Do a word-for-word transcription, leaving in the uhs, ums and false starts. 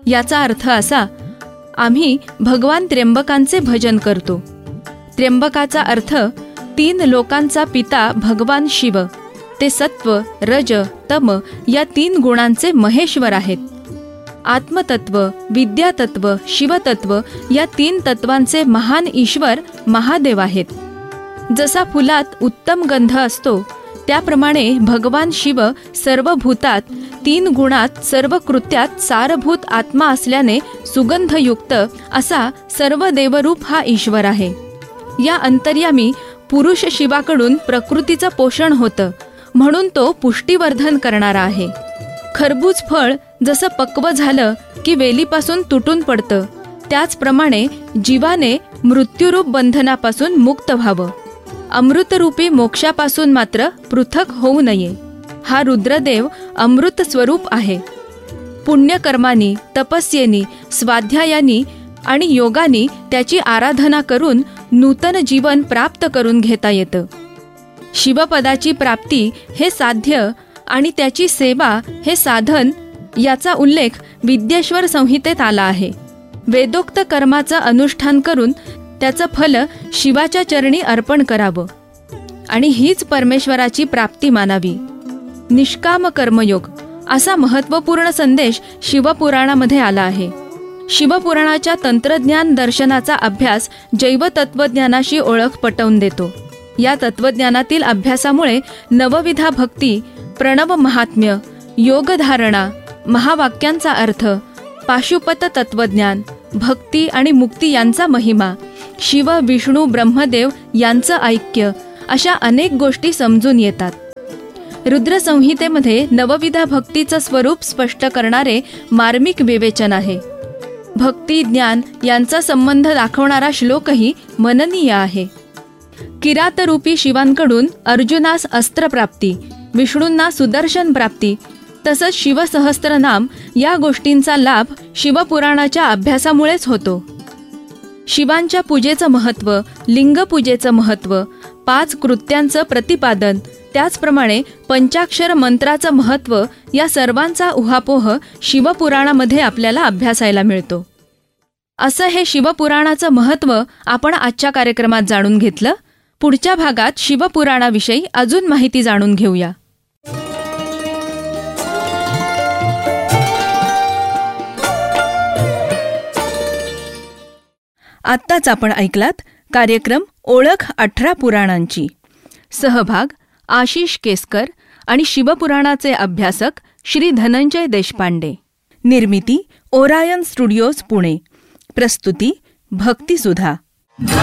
याचा अर्थ असा, आम्ही भगवान त्र्यंबकांचे भजन करतो. त्र्यंबकाचा अर्थ तीन लोकांचा पिता भगवान शिव. ते सत्व, रज, तम या तीन गुणांचे महेश्वर आहेत. आत्मतत्व, विद्यातत्व, शिवतत्व या तीन तत्वांचे महान ईश्वर महादेव आहेत. जसा फुलात उत्तम गंध असतो, त्याप्रमाणे भगवान शिव सर्व भूतात, तीन गुणात, सर्व कृत्यात सारभूत आत्मा असल्याने सुगंधयुक्त असा सर्व देवरूप हा ईश्वर आहे. या अंतर्यामी पुरुष शिवाकडून प्रकृतीचं पोषण होतं, म्हणून तो पुष्टीवर्धन करणारा आहे. खरबूज फळ जसं पक्व झालं की वेलीपासून तुटून पडतं, त्याचप्रमाणे जीवाने मृत्यूरूप बंधनापासून मुक्त व्हावं. अमृतरूपी मोक्षापासून मात्र पृथक होऊ नये. हा रुद्रदेव अमृत स्वरूप आहे. पुण्यकर्मांनी, तपस्येनी, स्वाध्यायानी आणि योगानी त्याची आराधना करून नूतन जीवन प्राप्त करून घेता येतं. शिवपदाची प्राप्ती हे साध्य आणि त्याची सेवा हे साधन याचा उल्लेख विद्येश्वर संहितेत आला आहे. वेदोक्त कर्माचं अनुष्ठान करून त्याचं फल शिवाच्या चरणी अर्पण करावं आणि हीच परमेश्वराची प्राप्ती मानावी. निष्काम कर्मयोग असा महत्त्वपूर्ण संदेश शिवपुराणामध्ये आला आहे. शिवपुराणाच्या तंत्रज्ञान दर्शनाचा अभ्यास जैवतत्वज्ञानाशी ओळख पटवून देतो. या तत्वज्ञानातील अभ्यासामुळे नवविधा भक्ती, प्रणव महात्म्य, योगधारणा, महावाक्यांचा अर्थ, पाशुपत तत्वज्ञान, भक्ती आणि मुक्ती यांचा महिमा, शिव, विष्णू, ब्रह्मदेव यांचं ऐक्य अशा अनेक गोष्टी समजून येतात. रुद्रसंहितेमध्ये नवविधा भक्तीचं स्वरूप स्पष्ट करणारे मार्मिक विवेचन आहे. भक्ती, ज्ञान यांचा संबंध दाखवणारा श्लोकही मननीय आहे. किरातरूपी शिवांकडून अर्जुनास अस्त्रप्राप्ती, विष्णूंना सुदर्शन प्राप्ती, तसंच शिवसहस्त्रनाम या गोष्टींचा लाभ शिवपुराणाच्या अभ्यासामुळेच होतो. शिवांच्या पूजेचं महत्त्व, लिंगपूजेचं महत्त्व, पाच कृत्यांचं प्रतिपादन, त्याचप्रमाणे पंचाक्षर मंत्राचं महत्त्व या सर्वांचा उहापोह शिवपुराणामध्ये आपल्याला अभ्यासायला मिळतो. असं हे शिवपुराणाचं महत्त्व आपण आजच्या कार्यक्रमात जाणून घेतलं. पुढच्या भागात शिवपुराणाविषयी अजून माहिती जाणून घेऊया. आत्ताच आपण ऐकलात कार्यक्रम ओळख अठरा पुराणांची. सहभाग आशिष केसकर आणि शिवपुराणाचे अभ्यासक श्री धनंजय देशपांडे. निर्मिती ओरायन स्टुडिओज पुणे. प्रस्तुती भक्तिसुधा.